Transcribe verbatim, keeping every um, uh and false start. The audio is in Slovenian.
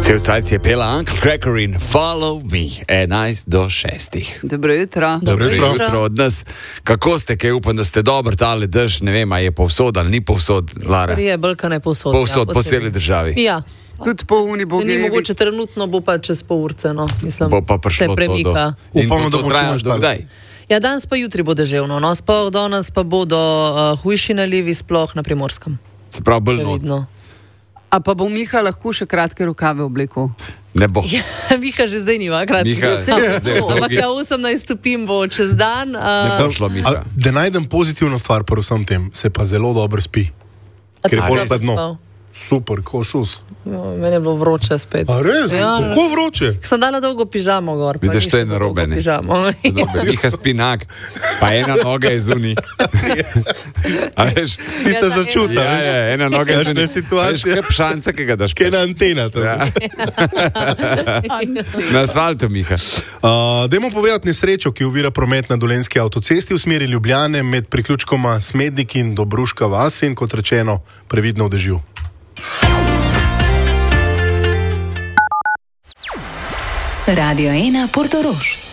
Cel cajt je pela Uncle Cracker in Follow Me, enajst do šestih. Dobro jutro. Dobro jutro. jutro od nas. Kako ste, kaj upam, da ste dobro tale drž, ne vem, a je povsod ali ni povsod, Lara? Je bolj, ne povsod. Povsod, ja, po celi državi. Ja. Tudi po uni bo Ni mogoče trenutno, bo pa čez pol urce, no. Mislim, bo pa prišlo se premika. To do... Upamo, da bo trajalo do kdaj? Ja, danes pa jutri bo deževno, no. Sploh danes pa bodo uh, hujši nalivi, sploh na Primorskem. Se pravi, bolj not. A pa bo Miha lahko še kratke rokave oblekel? Ne bo. Ja, Miha že zdaj nima kratke rokave. Ampak ja, osemnajst stopinj bo čez dan. Uh, ne sem šlo, Miha. A, da najdem pozitivno stvar po vsem tem, se pa zelo dobro spi. Ker je bolj tedno. Super, ko šus. Jo, meni je bilo vroče spet. A res? Ja, kako vroče? Sem dala dolgo pižamo gor. Vidiš, to je narobe, ne? Miha spinak, pa ena noga je zunaj. A veš? Tista začuta. Ja, ja, ena noga je zunaj. Veš, kaj pšanca, ki ga daš. Kaj na antena to. Ja. Na asfaltu, Miha. Uh, dajmo povedati nesrečo, ki ovira promet na Dolenjski avtocesti v smeri Ljubljane med priključkoma Smednik in Dobruška vas in, kot rečeno, previdno v dežju. Radio ena Portorož.